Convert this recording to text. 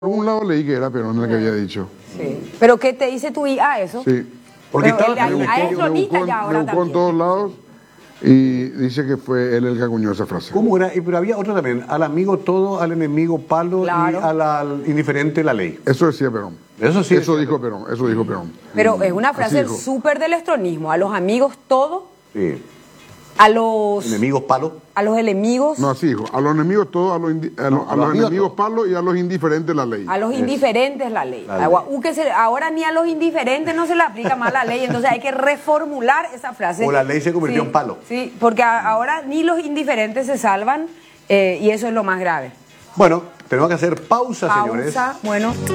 Por un lado leí que era Perón el que había dicho. Sí. ¿Pero qué te dice tu IA eso? Sí. Porque Pero es cronista ya ahora le buscó en también. todos lados y dice que fue él el que acuñó esa frase. ¿Cómo era? Pero había otro también. Al amigo todo, al enemigo palo Claro. y al indiferente la ley. Eso decía Perón. Eso sí. Eso dijo Perón. Eso dijo Perón. Pero es una Así frase dijo. súper del estronismo. A los amigos todo, Sí. a los Enemigos palo. enemigos, No, así dijo. A los enemigos todos, a los amigos enemigos todos. palo y a los indiferentes la ley. a los indiferentes la ley. La ley. Ahora ni a los indiferentes no se le aplica más la ley, entonces hay que reformular esa frase. O la ley se convirtió en palo. Sí, porque ahora ni los indiferentes se salvan y eso es lo más grave. Bueno, tenemos que hacer pausa, señores. Pausa, bueno.